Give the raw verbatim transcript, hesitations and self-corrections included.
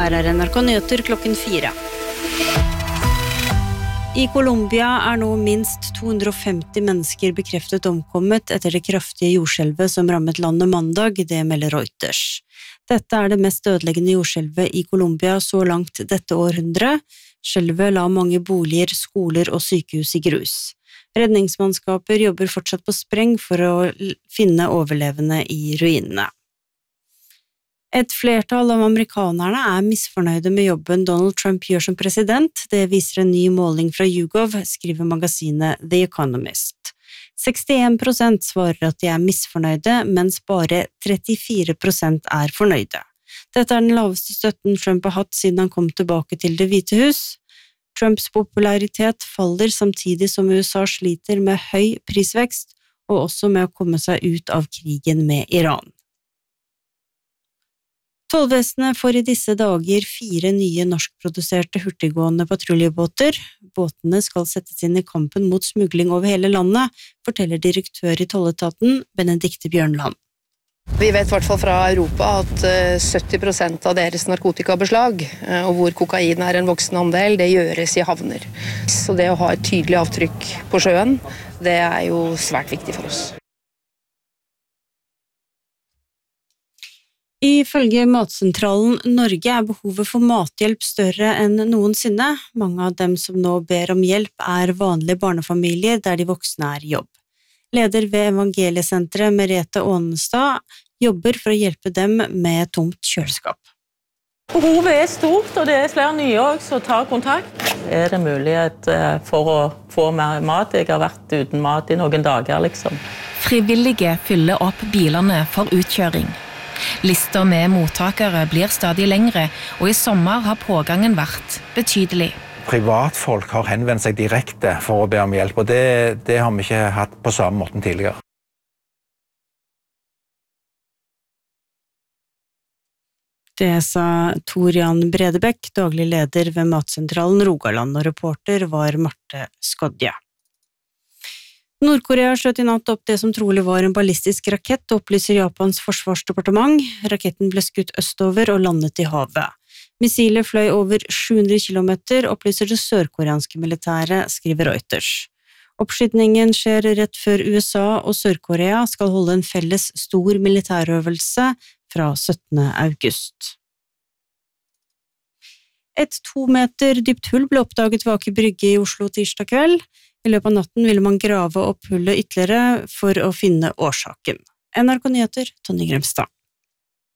Her er N R K Nyheter klokken fire. I Colombia er nå minst to hundre og femti mennesker bekreftet omkommet etter det kraftige jordskjelvet som rammet landet mandag, det melder Reuters. Dette er det mest ødeleggende jordskjelvet i Colombia så langt dette århundret. Skjelvet la mange boliger, skoler og sykehus i grus. Redningsmannskaper jobber fortsatt på spreng for å finne overlevende i ruinene. Et flertall av amerikanerne er misfornøyde med jobben Donald Trump gjør som president. Det viser en ny måling fra YouGov, skriver magasinet The Economist. sekstien prosent svarer at de er misfornøyde, mens bare trettifire prosent er fornøyde. Dette er den laveste støtten Trump har hatt siden han kom tilbake til Det hvite hus. Trumps popularitet faller samtidig som U S A sliter med høy prisvekst og også med å komme seg ut av krigen med Iran. Tollvesenet får i disse dager fire nye norskproduserte hurtiggående patruljebåter. Båtene skal settes inn i kampen mot smugling over hele landet, forteller direktør i Tolletaten, Benedikte Bjørnland. Vi vet i hvert fall fra Europa at sytti prosent av deres narkotikabeslag, og hvor kokain er en voksen andel, det gjøres i havner. Så det å ha et tydelig avtrykk på sjøen, det er jo svært viktig for oss. Ifølge Matsentralen Norge er behovet for mathjelp større enn noensinne. Mange av dem som nå ber om hjelp er vanlige barnefamilier der de voksne er i jobb. Leder ved Evangeliesenteret Merete Ånestad jobber for å hjelpe dem med tomt kjøleskap. Behovet er stort, og det er flere nye også som tar kontakt. Er det mulighet for å få mer mat? Jeg har vært uten mat i noen dager, liksom. Frivillige fyller opp bilene for utkjøring. Lister med mottakere blir stadig lengre, og i sommer har pågangen vært betydelig. Privatfolk har henvendt seg direkte for å be om hjelp, og det, det har vi ikke hatt på samme måten tidligere. Det sa Tor Jan Bredebekk, daglig leder ved Matsentralen Rogaland, og reporter var Marte Skodje. Nordkorea skjøt i natt opp det som trolig var en ballistisk rakett, opplyser Japans forsvarsdepartement. Raketten ble skutt østover og landet i havet. Missilet fløy over sju hundre kilometer, opplyser det sørkoreanske militæret, skriver Reuters. Oppskytningen skjer rett før U S A og Sør-Korea skal holde en felles stor militærøvelse fra syttende august. Et to meter dypt hull ble oppdaget ved Aker Brygge i Oslo tirsdag kveld. I løpet av natten ville man grave opp hullet ytterligere for å finne årsaken. N R K Nyheter, Tonje Gremstad.